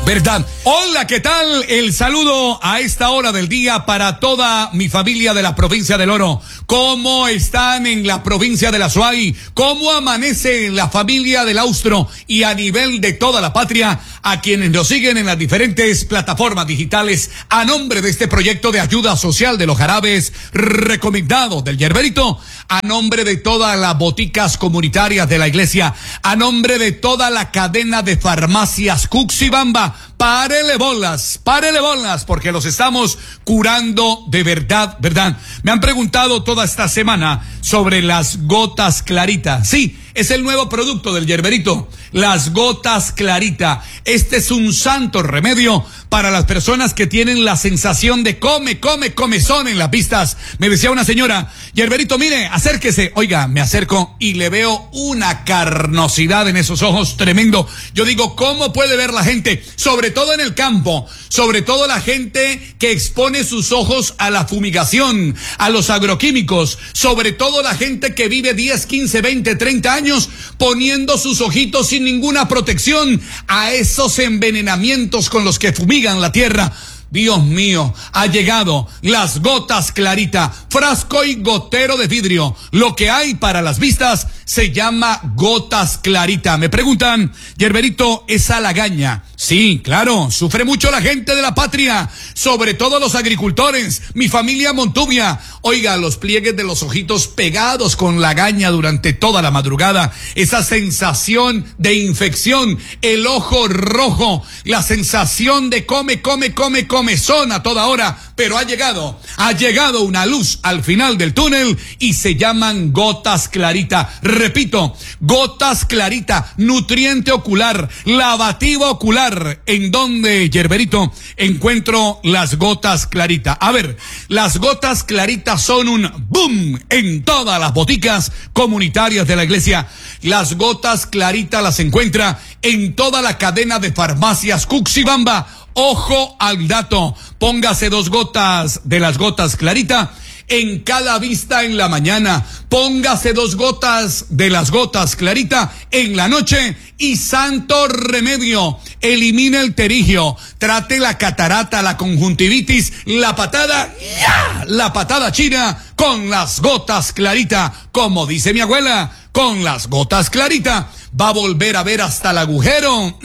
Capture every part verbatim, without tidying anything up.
verdad. Hola, ¿qué tal? El saludo a esta hora del día para toda mi familia de la provincia del Oro. ¿Cómo están en la provincia de la Azuay? ¿Cómo amanece la familia del Austro? Y a nivel de toda la patria, a quienes nos siguen en las diferentes plataformas digitales, a nombre de este proyecto de ayuda social de los jarabes recomendados del Yerberito, a nombre de todas las boticas comunitarias de la iglesia, a nombre de toda la cadena de farmacias Cuxibamba, párele bolas, párele bolas, porque los estamos curando de verdad, verdad. Me han preguntado toda esta semana sobre las gotas Clarita. Sí, es el nuevo producto del Yerberito, las gotas Clarita. Este es un santo remedio para las personas que tienen la sensación de come, come, comezón en las vistas. Me decía una señora, Yerberito, mire, acérquese. Oiga, me acerco y le veo una carnosidad en esos ojos tremendo. Yo digo, ¿cómo puede ver la gente? Sobre todo en el campo, sobre todo la gente que expone sus ojos a la fumigación, a los agroquímicos, sobre todo la gente que vive diez, quince, veinte, treinta años poniendo sus ojitos sin ninguna protección a esos envenenamientos con los que fumigan la tierra. Dios mío, ha llegado las gotas Clarita, frasco y gotero de vidrio. Lo que hay para las vistas se llama gotas Clarita. Me preguntan, Yerberito, ¿esa lagaña? Sí, claro, sufre mucho la gente de la patria, sobre todo los agricultores, mi familia Montubia. Oiga, los pliegues de los ojitos pegados con lagaña durante toda la madrugada, esa sensación de infección, el ojo rojo, la sensación de come, come, come, comezón a toda hora, pero ha llegado, ha llegado una luz al final del túnel y se llaman gotas Clarita. Repito, gotas Clarita, nutriente ocular, lavativo ocular. ¿En dónde, Yerberito, encuentro las gotas Clarita? A ver, las gotas Clarita son un boom en todas las boticas comunitarias de la iglesia. Las gotas Clarita las encuentra en toda la cadena de farmacias Cuxibamba. Ojo al dato, póngase dos gotas de las gotas Clarita en cada vista en la mañana, póngase dos gotas de las gotas Clarita en la noche y santo remedio, elimine el terigio, trate la catarata, la conjuntivitis, la patada, ¡ya! La patada china con las gotas Clarita, como dice mi abuela, con las gotas Clarita va a volver a ver hasta el agujero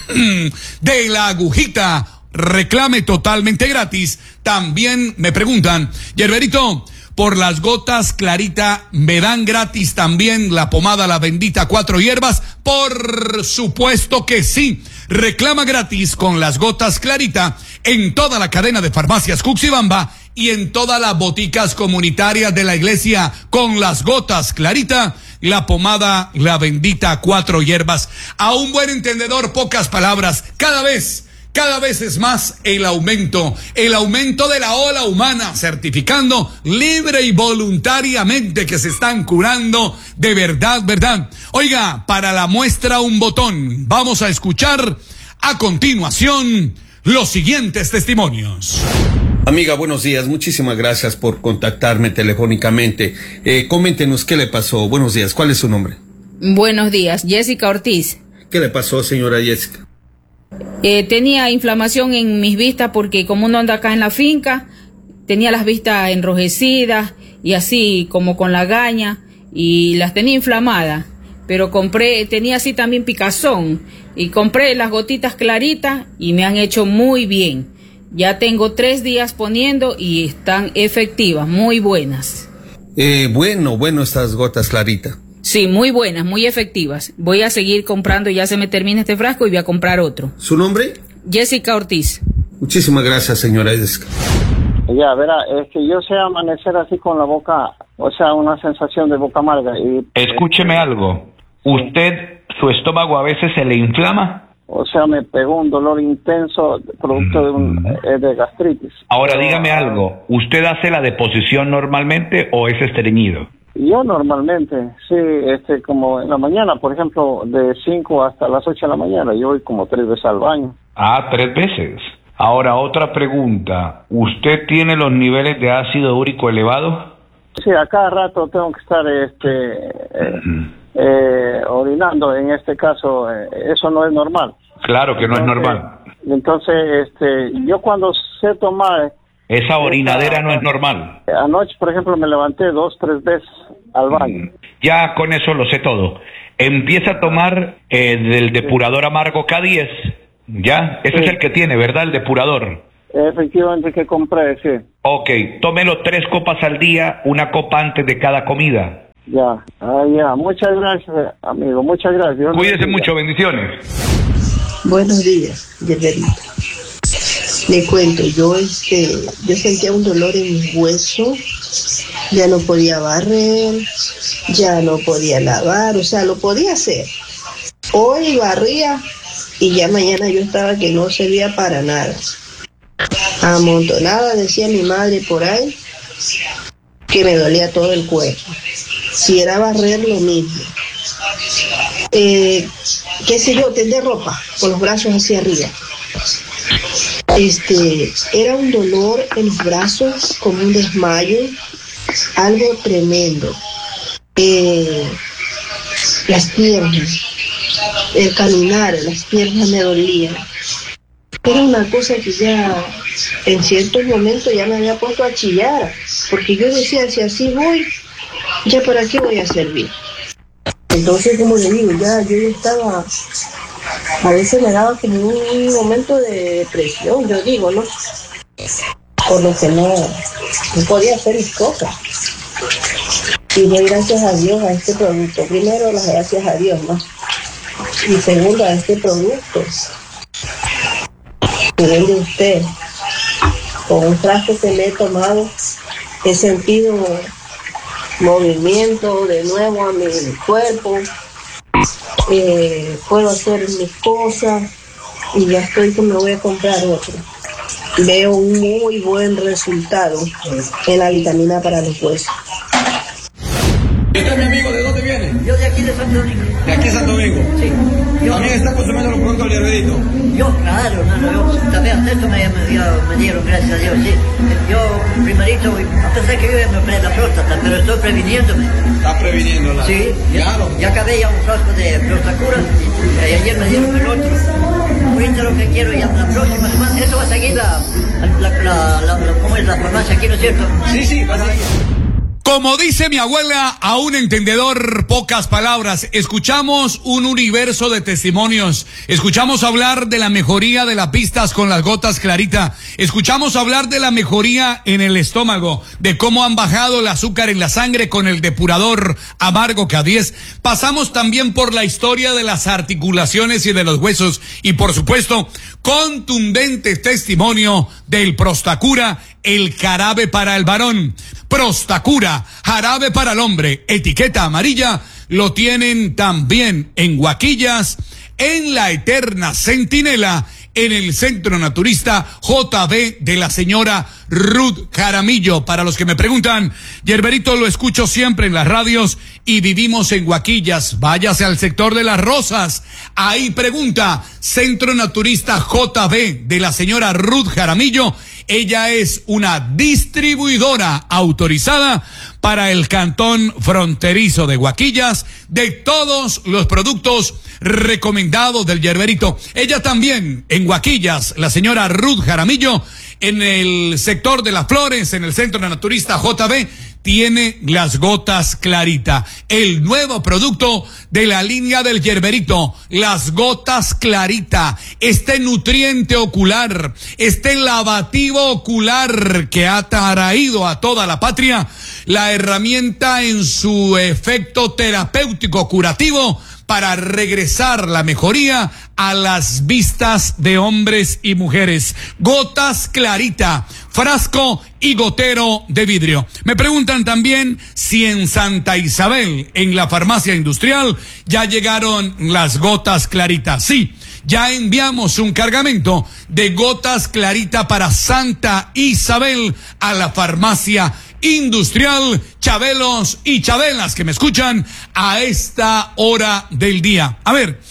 de la agujita. Reclame totalmente gratis. También me preguntan, Yerberito, por las gotas Clarita, ¿me dan gratis también la pomada La Bendita Cuatro Hierbas? Por supuesto que sí. Reclama gratis con las gotas Clarita en toda la cadena de farmacias Cuxibamba y en todas las boticas comunitarias de la iglesia con las gotas Clarita, la pomada La Bendita Cuatro Hierbas. A un buen entendedor, pocas palabras. Cada vez Cada vez es más el aumento, el aumento de la ola humana, certificando libre y voluntariamente que se están curando de verdad, verdad. Oiga, para la muestra un botón. Vamos a escuchar a continuación los siguientes testimonios. Amiga, buenos días. Muchísimas gracias por contactarme telefónicamente. Eh, coméntenos qué le pasó. Buenos días. ¿Cuál es su nombre? Buenos días. Jessica Ortiz. ¿Qué le pasó, señora Jessica? Eh, tenía inflamación en mis vistas porque como uno anda acá en la finca, tenía las vistas enrojecidas y así como con lagaña y las tenía inflamadas, pero compré, tenía así también picazón y compré las gotitas Claritas y me han hecho muy bien. Ya tengo tres días poniendo y están efectivas, muy buenas. Eh, bueno, bueno estas gotas Clarita. Sí, muy buenas, muy efectivas. Voy a seguir comprando, ya se me termina este frasco y voy a comprar otro. ¿Su nombre? Jessica Ortiz. Muchísimas gracias, señora Jessica. Ya, verá, es que yo sé amanecer así con la boca, o sea, una sensación de boca amarga. Y escúcheme algo. ¿Usted, su estómago a veces se le inflama? O sea, me pegó un dolor intenso producto de, un, eh, de gastritis. Ahora, Pero, dígame algo. ¿Usted hace la deposición normalmente o es estreñido? Yo normalmente, sí, este, como en la mañana, por ejemplo, de cinco hasta las ocho de la mañana, yo voy como tres veces al baño. Ah, tres veces. Ahora, otra pregunta. ¿Usted tiene los niveles de ácido úrico elevados? Sí, a cada rato tengo que estar este, eh, uh-huh. eh, orinando. En este caso, eh, eso no es normal. Claro que no Entonces, es normal. Entonces, este, yo cuando sé tomar... Esa orinadera no es normal. Anoche, por ejemplo, me levanté dos, tres veces al baño. Ya con eso lo sé todo. Empieza a tomar eh, del depurador amargo K diez, ¿ya? Ese sí. Es el que tiene, ¿verdad? El depurador. Efectivamente, que compré, sí. Ok, tómelo tres copas al día, una copa antes de cada comida. Ya, ah, ya. Muchas gracias, amigo, muchas gracias. Dios Cuídese bendiga. mucho, bendiciones. Buenos días, Yerberito. Le cuento, yo este, yo sentía un dolor en mis huesos, ya no podía barrer, ya no podía lavar, o sea, lo podía hacer. Hoy barría y ya mañana yo estaba que no servía para nada. Amontonada, decía mi madre por ahí, que me dolía todo el cuerpo. Si era barrer, lo mismo. Eh, qué sé yo, tender ropa con los brazos hacia arriba. Este, era un dolor en los brazos, como un desmayo, algo tremendo. Eh, las piernas, el caminar, las piernas me dolían. Era una cosa que ya, en ciertos momentos ya me había puesto a chillar, porque yo decía, si así voy, ya para qué voy a servir. Entonces, como le digo, ya yo ya estaba, a veces me daba como un momento de depresión, yo digo, ¿no? Por lo que no, no podía hacer mis cosas. Y doy gracias a Dios a este producto. Primero, las gracias a Dios, ¿no? Y segundo, a este producto que vende usted. Con un frasco que me he tomado, he sentido movimiento de nuevo a mi cuerpo, eh, puedo hacer mis cosas y ya estoy que me voy a comprar otro. Veo un muy buen resultado en la vitamina para los huesos. ¿Usted, mi amigo, de dónde viene? Yo de aquí de Santo Domingo. ¿De aquí de Santo Domingo? Sí. Yo, ¿También está consumiendo los productos del Yerberito? Yo, claro, no, no, yo también hasta esto me, me, dio, me dieron, gracias a Dios, sí. Yo, primerito, a pesar que yo ya me operé la próstata, pero estoy previniéndome. ¿Está previniéndola? Sí. Claro. Ya, ya acabé ya un frasco de Prostacura, y ayer me dieron el otro. Ahorita lo que quiero ya la próxima semana, eso va a seguir la, la, la, la, la, la ¿cómo es la farmacia aquí, no es cierto? Sí, sí, va a seguir. Como dice mi abuela, a un entendedor pocas palabras. Escuchamos un universo de testimonios. Escuchamos hablar de la mejoría de las pistas con las gotas Clarita. Escuchamos hablar de la mejoría en el estómago, de cómo han bajado el azúcar en la sangre con el depurador amargo K diez. Pasamos también por la historia de las articulaciones y de los huesos. Y por supuesto, contundente testimonio del Prostacura, el jarabe para el varón. Prostacura, jarabe para el hombre, etiqueta amarilla, lo tienen también en Guaquillas, en la Eterna Centinela, en el Centro Naturista J B de la señora Ruth Jaramillo. Para los que me preguntan, Yerberito lo escucho siempre en las radios y vivimos en Guaquillas. Váyase al sector de Las Rosas. Ahí pregunta, Centro Naturista J B de la señora Ruth Jaramillo. Ella es una distribuidora autorizada para el cantón fronterizo de Guaquillas de todos los productos recomendados del Yerberito. Ella también en Guaquillas, la señora Ruth Jaramillo, en el sector de Las Flores, en el Centro Naturista J B, tiene las gotas Clarita, el nuevo producto de la línea del Yerberito, las gotas Clarita, este nutriente ocular, este lavativo ocular que ha traído a toda la patria la herramienta en su efecto terapéutico curativo para regresar la mejoría a las vistas de hombres y mujeres. Gotas Clarita, frasco y gotero de vidrio. Me preguntan también si en Santa Isabel, en la farmacia industrial, ya llegaron las gotas Clarita. Sí, ya enviamos un cargamento de gotas Clarita para Santa Isabel a la farmacia industrial. Chabelos y chabelas que me escuchan a esta hora del día. A ver,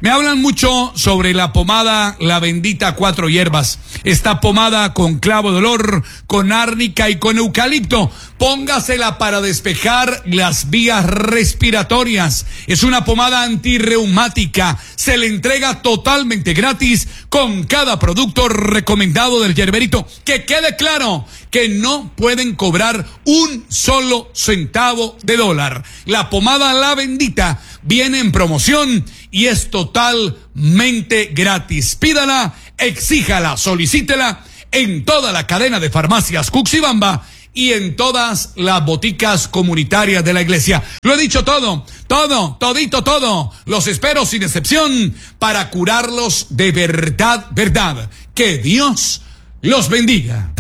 Me hablan mucho sobre la pomada La Bendita Cuatro Hierbas. Esta pomada con clavo de olor, con árnica y con eucalipto. Póngasela para despejar las vías respiratorias. Es una pomada antirreumática. Se le entrega totalmente gratis con cada producto recomendado del Yerberito. Que quede claro que no pueden cobrar un solo centavo de dólar. La pomada La Bendita viene en promoción y es totalmente gratis. Pídala, exíjala, solicítela en toda la cadena de farmacias Cuxibamba y en todas las boticas comunitarias de la iglesia. Lo he dicho todo, todo, todito, todo. Los espero sin excepción para curarlos de verdad, verdad. Que Dios los bendiga.